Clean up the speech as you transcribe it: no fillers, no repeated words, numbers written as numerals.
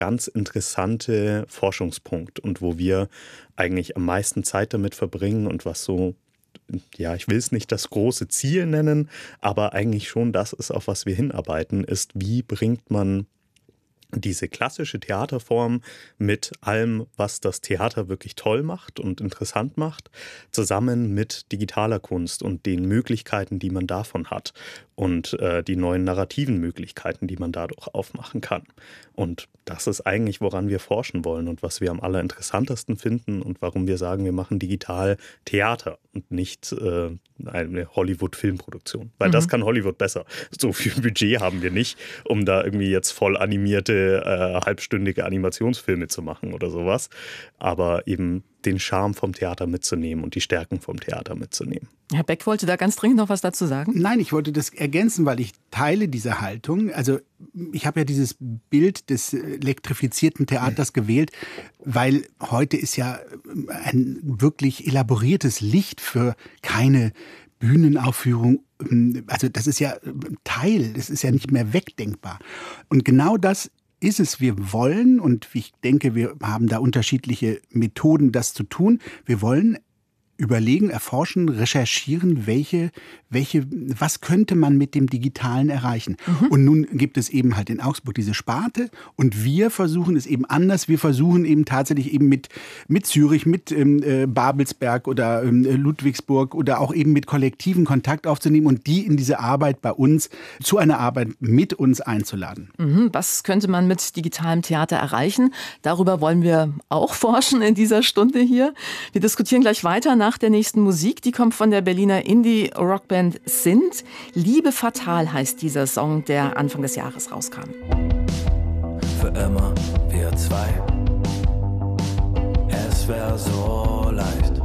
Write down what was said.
ganz interessante Forschungspunkt und wo wir eigentlich am meisten Zeit damit verbringen und was so, ja, ich will es nicht das große Ziel nennen, aber eigentlich schon das ist, auf was wir hinarbeiten, ist, wie bringt man diese klassische Theaterform mit allem, was das Theater wirklich toll macht und interessant macht, zusammen mit digitaler Kunst und den Möglichkeiten, die man davon hat und die neuen narrativen Möglichkeiten, die man dadurch aufmachen kann. Und das ist eigentlich, woran wir forschen wollen und was wir am allerinteressantesten finden und warum wir sagen, wir machen digital Theater und nicht eine Hollywood-Filmproduktion. Weil das kann Hollywood besser. So viel Budget haben wir nicht, um da irgendwie jetzt voll animierte, halbstündige Animationsfilme zu machen oder sowas. Aber eben den Charme vom Theater mitzunehmen und die Stärken vom Theater mitzunehmen. Herr Beck wollte da ganz dringend noch was dazu sagen. Nein, ich wollte das ergänzen, weil ich teile diese Haltung. Also ich habe ja dieses Bild des elektrifizierten Theaters gewählt, weil heute ist ja ein wirklich elaboriertes Licht für keine Bühnenaufführung. Also das ist ja Teil, das ist ja nicht mehr wegdenkbar. Und genau das ist es. Wir wollen, und ich denke, wir haben da unterschiedliche Methoden, das zu tun. Wir wollen überlegen, erforschen, recherchieren, was könnte man mit dem Digitalen erreichen. Und nun gibt es eben halt in Augsburg diese Sparte und wir versuchen es eben anders. Wir versuchen eben tatsächlich eben mit Zürich, mit Babelsberg oder Ludwigsburg oder auch eben mit Kollektiven Kontakt aufzunehmen und die in diese Arbeit bei uns, zu einer Arbeit mit uns einzuladen. Was könnte man mit digitalem Theater erreichen? Darüber wollen wir auch forschen in dieser Stunde hier. Wir diskutieren gleich weiter nach der nächsten Musik. Die kommt von der Berliner Indie-Rockband Sint. Liebe fatal heißt dieser Song, der Anfang des Jahres rauskam. Für immer wir zwei. Es wäre so leicht.